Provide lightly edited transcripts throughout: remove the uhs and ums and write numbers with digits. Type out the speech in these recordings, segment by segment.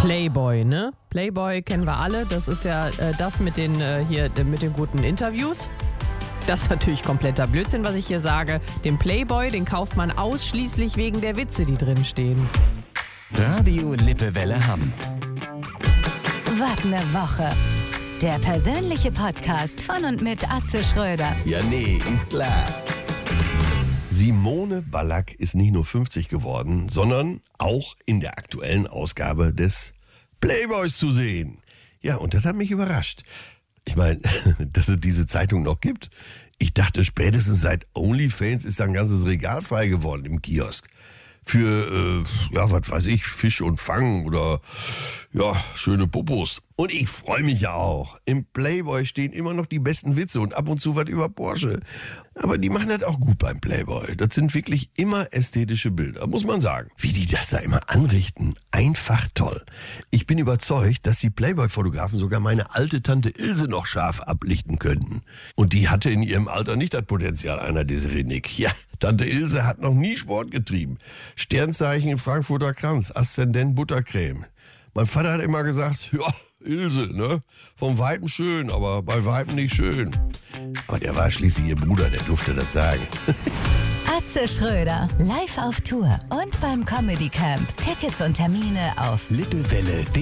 Playboy, ne? Playboy kennen wir alle. Das ist ja das mit den mit den guten Interviews. Das ist natürlich kompletter Blödsinn, was ich hier sage. Den Playboy, den kauft man ausschließlich wegen der Witze, die drin stehen. Radio Lippewelle Hamm. Was ne Woche. Der persönliche Podcast von und mit Atze Schröder. Ja, nee, ist klar. Simone Ballack ist nicht nur 50 geworden, sondern auch in der aktuellen Ausgabe des Playboys zu sehen. Ja, und das hat mich überrascht. Ich meine, dass es diese Zeitung noch gibt. Ich dachte, spätestens seit OnlyFans ist da ein ganzes Regal frei geworden im Kiosk. Für, was weiß ich, Fisch und Fang oder, schöne Popos. Und ich freue mich ja auch. Im Playboy stehen immer noch die besten Witze und ab und zu was über Porsche. Aber die machen das auch gut beim Playboy. Das sind wirklich immer ästhetische Bilder, muss man sagen. Wie die das da immer anrichten, einfach toll. Ich bin überzeugt, dass die Playboy-Fotografen sogar meine alte Tante Ilse noch scharf ablichten könnten. Und die hatte in ihrem Alter nicht das Potenzial einer Desiree Nick. Ja, Tante Ilse hat noch nie Sport getrieben. Sternzeichen Frankfurter Kranz, Aszendent Buttercreme. Mein Vater hat immer gesagt, Ilse, ne? Vom Weitem schön, aber bei Weitem nicht schön. Aber der war schließlich ihr Bruder, der durfte das sagen. Atze Schröder, live auf Tour und beim Comedy Camp. Tickets und Termine auf lippewelle.de.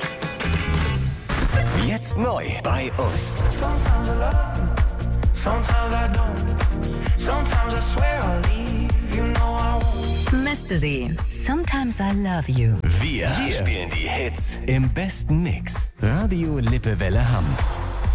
Jetzt neu bei uns. Sometimes I love you, sometimes I don't. Sometimes I swear I'll leave, you know I won't. Mr. Z, Sometimes I Love You. Wir spielen die Hits im besten Mix. Radio Lippewelle Hamm.